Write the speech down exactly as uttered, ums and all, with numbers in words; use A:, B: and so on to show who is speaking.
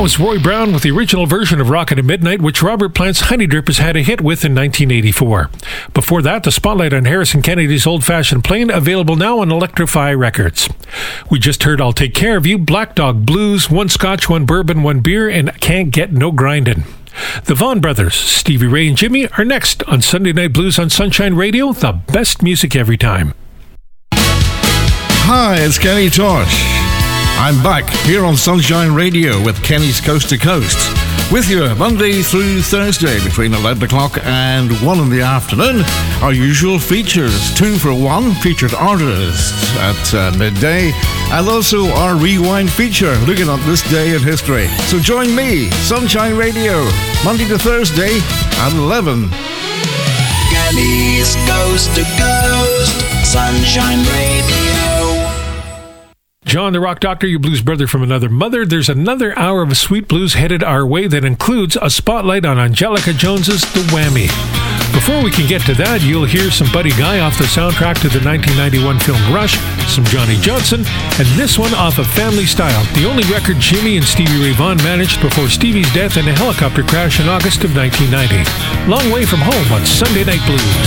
A: was Roy Brown with the original version of Rockin' at Midnight, which Robert Plant's Honey Drippers had a hit with in nineteen eighty-four. Before that, the spotlight on Harrison Kennedy's Old Fashioned Plain, available now on Electrify Records. We just heard I'll Take Care of You, Black Dog Blues, One Scotch, One Bourbon, One Beer, and Can't Get No Grindin'. The Vaughan Brothers, Stevie Ray and Jimmy, are next on Sunday Night Blues on Sunshine Radio, the best music every time.
B: Hi, it's Kenny Tosh. I'm back here on Sunshine Radio with Kenny's Coast to Coast, with you Monday through Thursday between eleven o'clock and one in the afternoon. Our usual features, two for one, featured artists at uh, midday, and also our rewind feature looking at this day in history. So join me, Sunshine Radio, Monday to Thursday at eleven.
C: Kenny's Coast to Coast, Sunshine Radio.
A: John the Rock Doctor, your blues brother from another mother. There's another hour of sweet blues headed our way that includes a spotlight on Angelica Jones's The Whammy. Before we can get to that, you'll hear some Buddy Guy off the soundtrack to the nineteen ninety-one film Rush, some Johnny Johnson, and this one off of Family Style, the only record Jimmy and Stevie Ray Vaughan managed before Stevie's death in a helicopter crash in August of nineteen ninety. Long Way From Home on Sunday Night Blues.